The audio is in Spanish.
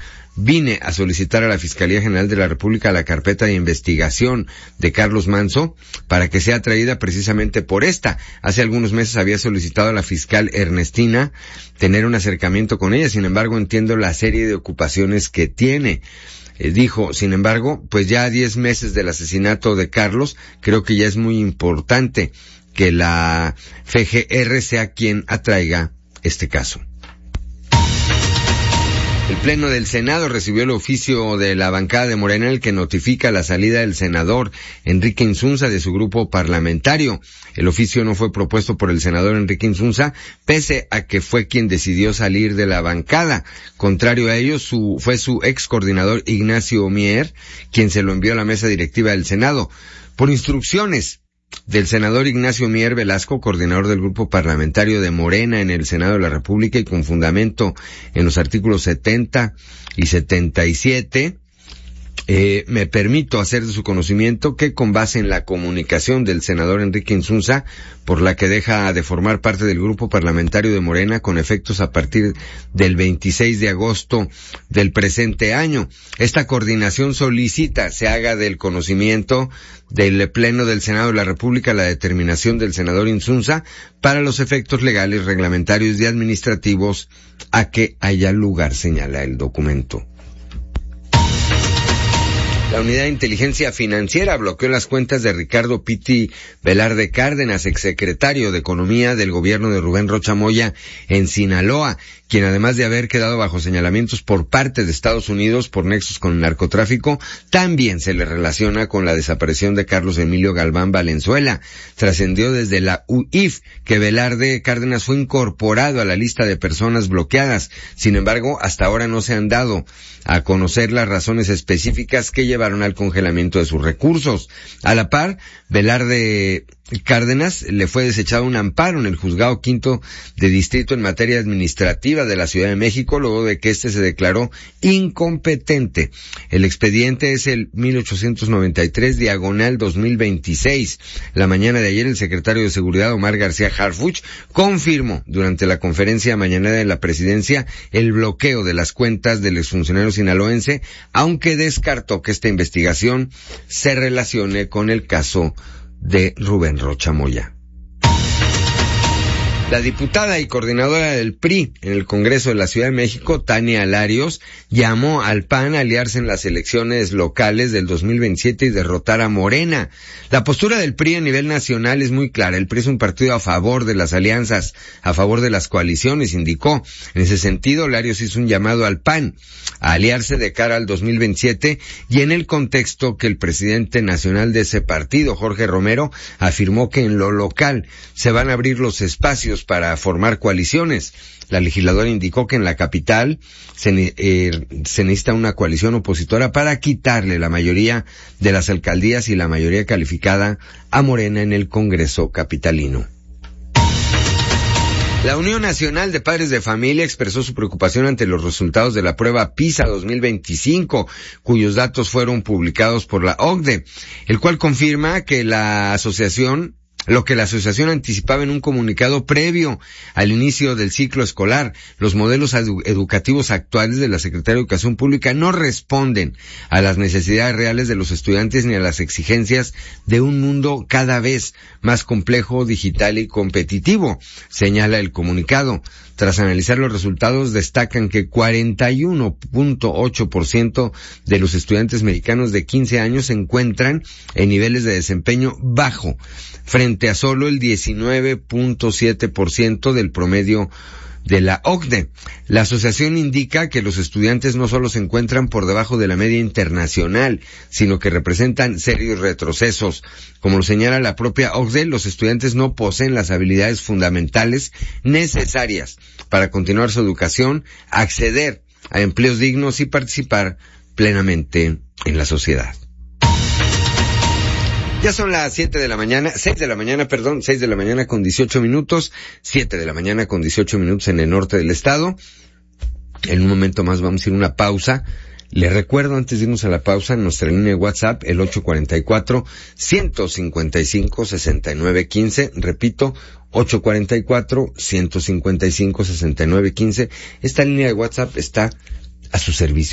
vine a solicitar a la Fiscalía General de la República la carpeta de investigación de Carlos Manzo para que sea traída precisamente por esta. Hace algunos meses había solicitado a la fiscal Ernestina tener un acercamiento con ella, sin embargo entiendo la serie de ocupaciones que tiene. Dijo, sin embargo, pues ya a 10 meses del asesinato de Carlos, creo que ya es muy importante que la FGR sea quien atraiga este caso. El Pleno del Senado recibió el oficio de la bancada de Morena, el que notifica la salida del senador Enrique Insunza de su grupo parlamentario. El oficio no fue propuesto por el senador Enrique Insunza, pese a que fue quien decidió salir de la bancada. Contrario a ello, fue su ex coordinador Ignacio Mier quien se lo envió a la mesa directiva del Senado. Por instrucciones del senador Ignacio Mier Velasco, coordinador del grupo parlamentario de Morena en el Senado de la República y con fundamento en los artículos 70 y 77, me permito hacer de su conocimiento que con base en la comunicación del senador Enrique Insunza, por la que deja de formar parte del grupo parlamentario de Morena con efectos a partir del 26 de agosto del presente año, esta coordinación solicita se haga del conocimiento del Pleno del Senado de la República la determinación del senador Insunza para los efectos legales, reglamentarios y administrativos a que haya lugar, señala el documento. La Unidad de Inteligencia Financiera bloqueó las cuentas de Ricardo Piti Velarde Cárdenas, exsecretario de Economía del gobierno de Rubén Rocha Moya en Sinaloa, quien además de haber quedado bajo señalamientos por parte de Estados Unidos por nexos con el narcotráfico, también se le relaciona con la desaparición de Carlos Emilio Galván Valenzuela. Trascendió desde la UIF que Velarde Cárdenas fue incorporado a la lista de personas bloqueadas. Sin embargo, hasta ahora no se han dado a conocer las razones específicas que llevaron al congelamiento de sus recursos. A la par, Velarde Cárdenas le fue desechado un amparo en el Juzgado Quinto de Distrito en materia administrativa de la Ciudad de México, luego de que éste se declaró incompetente. El expediente es el 1893/2026. La mañana de ayer, el secretario de Seguridad, Omar García Harfuch, confirmó durante la conferencia mañanera de la presidencia el bloqueo de las cuentas del exfuncionario sinaloense, aunque descartó que esta investigación se relacione con el caso de Rubén Rocha Moya. La diputada y coordinadora del PRI en el Congreso de la Ciudad de México, Tania Larios, llamó al PAN a aliarse en las elecciones locales del 2027 y derrotar a Morena. La postura del PRI a nivel nacional es muy clara. El PRI es un partido a favor de las alianzas, a favor de las coaliciones, indicó. En ese sentido, Larios hizo un llamado al PAN a aliarse de cara al 2027 y en el contexto que el presidente nacional de ese partido, Jorge Romero, afirmó que en lo local se van a abrir los espacios para formar coaliciones. La legisladora indicó que en la capital se necesita una coalición opositora para quitarle la mayoría de las alcaldías y la mayoría calificada a Morena en el Congreso capitalino. La Unión Nacional de Padres de Familia expresó su preocupación ante los resultados de la prueba PISA 2025, cuyos datos fueron publicados por la OCDE, el cual confirma que lo que la asociación anticipaba en un comunicado previo al inicio del ciclo escolar. Los modelos educativos actuales de la Secretaría de Educación Pública no responden a las necesidades reales de los estudiantes ni a las exigencias de un mundo cada vez más complejo, digital y competitivo, señala el comunicado. Tras analizar los resultados, destacan que 41.8% de los estudiantes mexicanos de 15 años se encuentran en niveles de desempeño bajo, frente a solo el 19.7% del promedio de la OCDE. La asociación indica que los estudiantes no solo se encuentran por debajo de la media internacional, sino que representan serios retrocesos. Como lo señala la propia OCDE, los estudiantes no poseen las habilidades fundamentales necesarias para continuar su educación, acceder a empleos dignos y participar plenamente en la sociedad. Ya son las 6 de la mañana con 18 minutos, 7 de la mañana con 18 minutos en el norte del estado. En un momento más vamos a ir a una pausa. Le recuerdo antes de irnos a la pausa nuestra línea de WhatsApp, el 844-155-6915. Repito, 844-155-6915. Esta línea de WhatsApp está a su servicio.